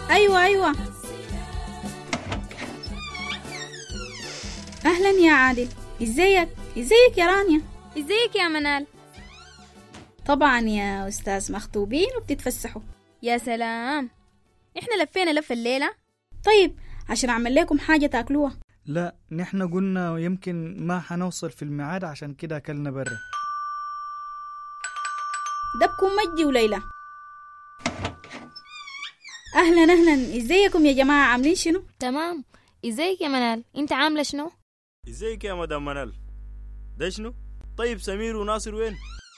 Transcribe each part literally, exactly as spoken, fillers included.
أيوة أيوة. أهلا يا عادل، إزيك؟ إزيك يا رانيا؟ إزيك يا منال؟ طبعا يا أستاذ، مخطوبين وبتتفسحوا. يا سلام، إحنا لفينا لف الليلة. طيب عشان أعمل لكم حاجة تاكلوها. لا، نحن قلنا يمكن ما حنوصل في الميعاد، عشان كده أكلنا برا. دبكم مجدي وليلى. أهلا أهلا، إزيكم يا جماعة؟ عاملين شنو؟ تمام. إزيك يا منال؟ أنت عاملة شنو؟ إزيك يا مدام منال؟ ده شنو؟ طيب سمير وناصر وين؟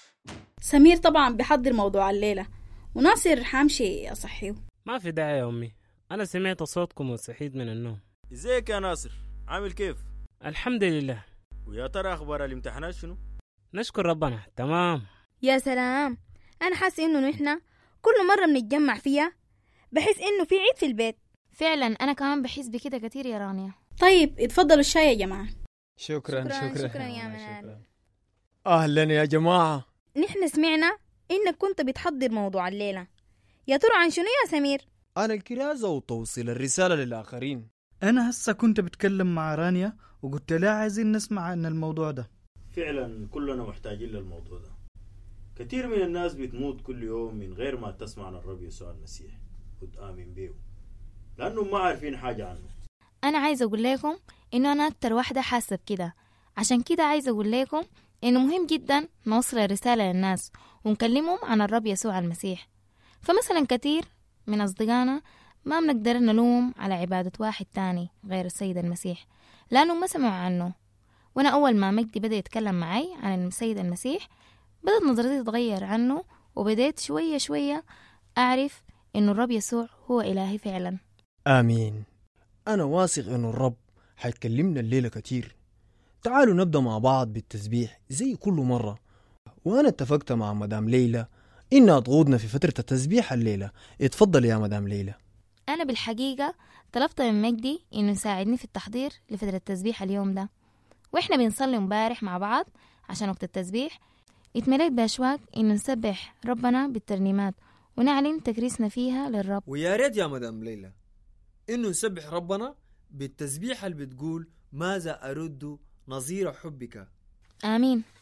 سمير طبعا بيحضر موضوع الليلة، وناصر حامشي أصحيه. ما في داعي يا أمي، أنا سمعت صوتكم وصحيت من النوم. إزيك يا ناصر؟ عامل كيف؟ الحمد لله. ويا ترى أخبار الامتحانات شنو؟ نشكر ربنا تمام. يا سلام، أنا حاسة إنه نحن كل مرة بنتجمع فيها بحس إنه في عيد في البيت. فعلا أنا كمان بحس بكده كتير يا رانيا. طيب اتفضلوا الشاي يا جماعة. شكرا شكرا شكرا, شكرا يا منال. أهلا يا جماعة. نحن سمعنا إنك كنت بتحضر موضوع الليلة، يا ترى عن شنو يا سمير؟ أنا الكرازة وتوصيل الرسالة للآخرين. أنا هسه كنت بتكلم مع رانيا وقلت لها عايزين نسمع عن الموضوع ده. فعلا كلنا محتاجين للموضوع ده. كثير من الناس بتموت كل يوم من غير ما تسمع عن الرب يسوع المسيح وتآمن بيه، لأنهم ما عارفين حاجة عنه. أنا عايزة أقول لكم إنه أنا أكتر واحدة حاسة بكده، عشان كده عايزة أقول لكم إنه مهم جدا نوصل الرسالة للناس ونكلمهم عن الرب يسوع المسيح. فمثلا كتير من أصدقائنا ما بنقدر نلوم على عبادة واحد تاني غير السيد المسيح لأنه ما سمعوا عنه. وأنا أول ما مجدي بدأ يتكلم معي عن السيد المسيح بدأت نظرتي تتغير عنه، وبدأت شوية شوية أعرف إنه الرب يسوع هو إلهي فعلا. آمين. أنا واثق إنه الرب حيتكلمنا الليلة كتير. تعالوا نبدأ مع بعض بالتسبيح زي كل مرة، وأنا اتفقت مع مدام ليلى إنها تغوضنا في فترة التسبيح الليلة. اتفضل يا مدام ليلى. أنا بالحقيقة طلبت من مجدي إنه يساعدني في التحضير لفترة التسبيح اليوم ده، وإحنا بنصلي مبارح مع بعض عشان وقت التسبيح اتمليت بأشواق إنه نسبح ربنا بالترنيمات ونعلن تكريسنا فيها للرب. ويا ريت يا مدام ليلى إنه نسبح ربنا بالتسبيح اللي بتقول ماذا أرد نظير حبك. آمين.